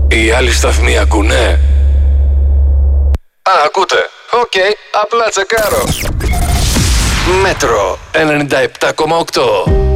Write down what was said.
Οι άλλοι σταθμοί ακούνε? Α, ακούτε. Οκ, απλά τσεκάρω. Μέτρο 97,8.